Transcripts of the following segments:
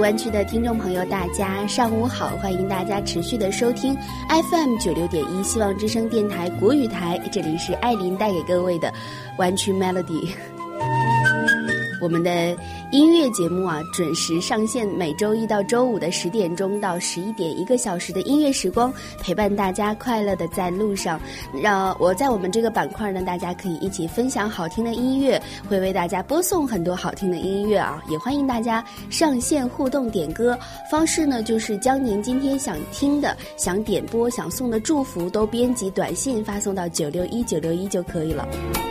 湾区的听众朋友大家上午好，欢迎大家持续的收听 FM96.1 希望之声电台国语台，这里是艾琳带给各位的湾区 Melody。 我们的音乐节目准时上线，每周一到周五的10点钟到11点，1个小时的音乐时光，陪伴大家快乐的在路上。让我在我们这个板块呢，大家可以一起分享好听的音乐，会为大家播送很多好听的音乐也欢迎大家上线互动点歌。方式呢，就是将您今天想听的、想点播、想送的祝福都编辑短信发送到961就可以了。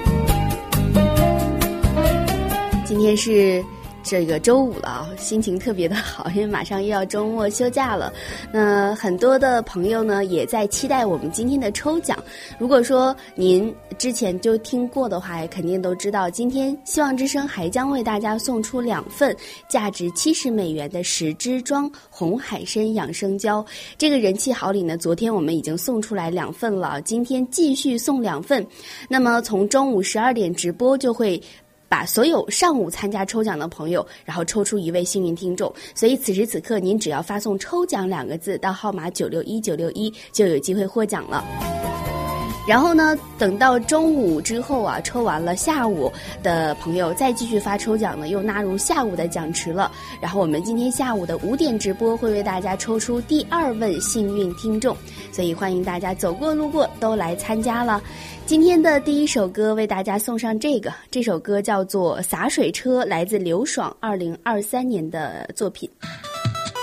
今天是这个周五了，心情特别的好，因为马上又要周末休假了。那很多的朋友呢也在期待我们今天的抽奖。如果说您之前就听过的话，也肯定都知道，今天希望之声还将为大家送出2份价值$70的10支装红海参养生胶。这个人气好礼呢，昨天我们已经送出来2份了，今天继续送2份。那么从中午12点直播就会把所有上午参加抽奖的朋友，然后抽出1位幸运听众。所以此时此刻您只要发送抽奖2个字到号码961就有机会获奖了。然后呢，等到中午之后抽完了下午的朋友再继续发抽奖呢，又纳入下午的奖池了。然后我们今天下午的5点直播会为大家抽出第2位幸运听众，所以欢迎大家走过路过都来参加了。今天的第一首歌为大家送上这首歌叫做《洒水车》，来自刘爽2023年的作品。